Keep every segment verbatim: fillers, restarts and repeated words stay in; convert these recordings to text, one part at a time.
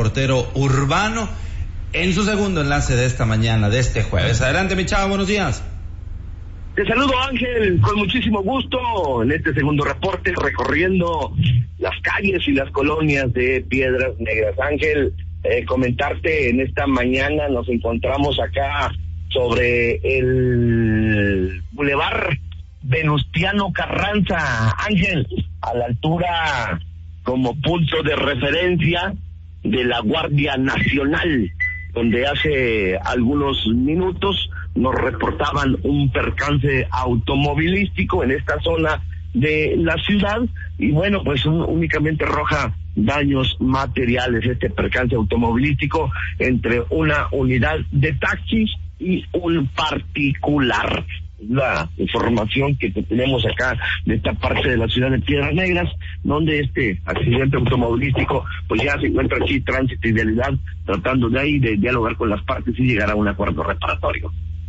reportero urbano, en su segundo enlace de esta mañana, de este jueves. Adelante, mi chavo, buenos días. Te saludo, Ángel, con muchísimo gusto en este segundo reporte, recorriendo las calles y las colonias de Piedras Negras. Ángel, eh, comentarte, en esta mañana nos encontramos acá sobre el Boulevard Venustiano Carranza, Ángel, a la altura como punto de referencia de la Guardia Nacional, donde hace algunos minutos nos reportaban un percance automovilístico en esta zona de la ciudad, y bueno, pues un, únicamente arroja daños materiales este percance automovilístico entre una unidad de taxis y un particular. La información que tenemos acá de esta parte de la ciudad de Piedras Negras, donde este accidente automovilístico pues ya se encuentra aquí tránsito y vialidad, tratando de ahí de dialogar con las partes y llegar a un acuerdo reparatorio.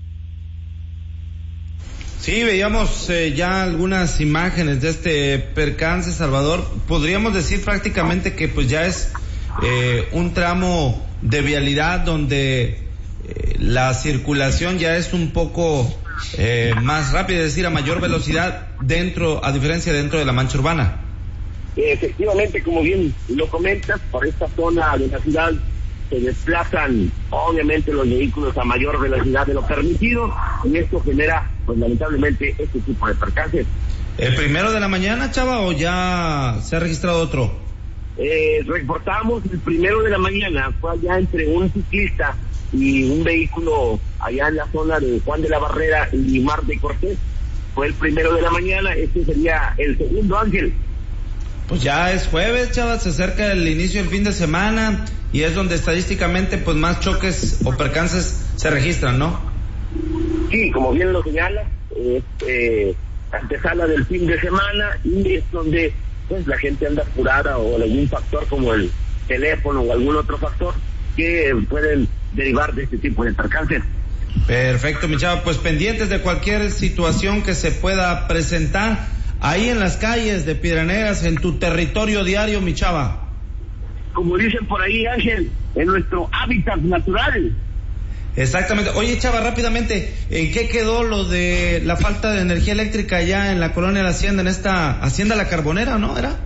Sí, veíamos eh, ya algunas imágenes de este percance, Salvador. Podríamos decir prácticamente que pues ya es eh, un tramo de vialidad donde eh, la circulación ya es un poco eh, más rápida, es decir, a mayor velocidad dentro, a diferencia dentro de la mancha urbana. Efectivamente, como bien lo comentas, por esta zona de la ciudad se desplazan obviamente los vehículos a mayor velocidad de lo permitido, y esto genera pues lamentablemente este tipo de percances. ¿El primero de la mañana, Chava, o ya se ha registrado otro? Eh, reportamos el primero de la mañana, fue allá entre un ciclista y un vehículo allá en la zona de Juan de la Barrera y Mar de Cortés. Fue el primero de la mañana, este sería el segundo, Ángel. Pues ya es jueves, Chava, se acerca el inicio del fin de semana y es donde estadísticamente pues más choques o percances se registran, ¿no? Sí, como bien lo señala, es eh, antesala del fin de semana, y es donde pues la gente anda apurada, o algún factor como el teléfono o algún otro factor que pueden derivar de este tipo de percances. Perfecto, mi chava, pues pendientes de cualquier situación que se pueda presentar ahí en las calles de Piedras Negras, en tu territorio diario, mi chava. Como dicen por ahí, Ángel, en nuestro hábitat natural. Exactamente. Oye, Chava, rápidamente, ¿en qué quedó lo de la falta de energía eléctrica allá en la colonia de la Hacienda, en esta Hacienda La Carbonera, ¿no? ¿Era?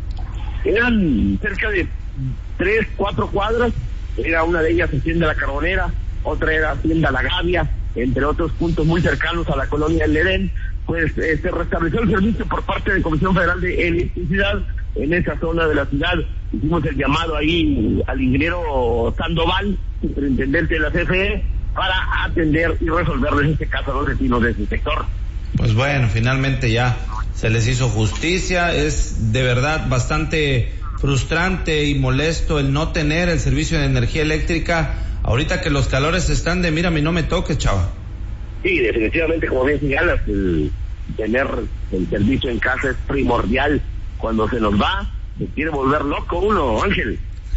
Eran cerca de tres, cuatro cuadras. Era una de ellas Hacienda La Carbonera, otra era Hacienda La Gavia, entre otros puntos muy cercanos a la colonia El Edén. Pues eh, se restableció el servicio por parte de Comisión Federal de Electricidad en esa zona de la ciudad. Hicimos el llamado ahí al ingeniero Sandoval, superintendente de la C F E, para atender y resolver en este caso a los vecinos de ese sector. Pues bueno, finalmente ya se les hizo justicia. Es de verdad bastante frustrante y molesto el no tener el servicio de energía eléctrica ahorita que los calores están de mírame y no me toques, Chava. Sí, definitivamente, como bien señalas, el tener el servicio en casa es primordial. Cuando se nos va, se quiere volver loco uno, Ángel.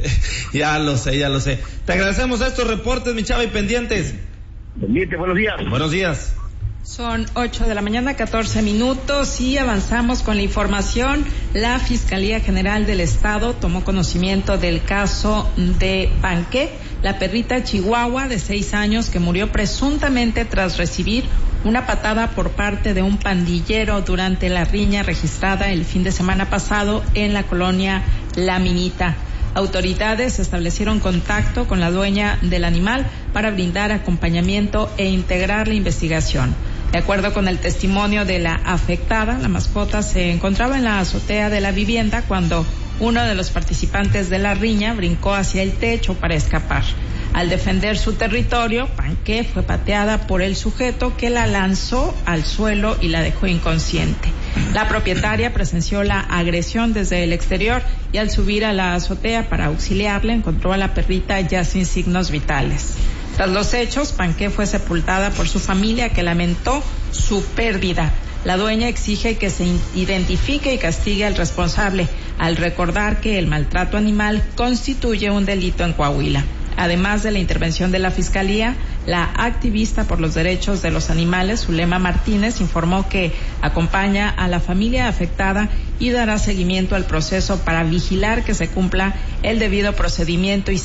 Ya lo sé, ya lo sé. Te agradecemos estos reportes, mi chava, y pendientes. Pendiente, buenos días. Buenos días. Son ocho de la mañana, catorce minutos, y avanzamos con la información. La Fiscalía General del Estado tomó conocimiento del caso de Panqué, la perrita chihuahua de seis años que murió presuntamente tras recibir una patada por parte de un pandillero durante la riña registrada el fin de semana pasado en la colonia La Minita. Autoridades establecieron contacto con la dueña del animal para brindar acompañamiento e integrar la investigación. De acuerdo con el testimonio de la afectada, la mascota se encontraba en la azotea de la vivienda cuando uno de los participantes de la riña brincó hacia el techo para escapar. Al defender su territorio, Panqué fue pateada por el sujeto que la lanzó al suelo y la dejó inconsciente. La propietaria presenció la agresión desde el exterior y al subir a la azotea para auxiliarle encontró a la perrita ya sin signos vitales. Tras los hechos, Panqué fue sepultada por su familia, que lamentó su pérdida. La dueña exige que se identifique y castigue al responsable, al recordar que el maltrato animal constituye un delito en Coahuila. Además de la intervención de la Fiscalía, la activista por los derechos de los animales, Zulema Martínez, informó que acompaña a la familia afectada y dará seguimiento al proceso para vigilar que se cumpla el debido procedimiento y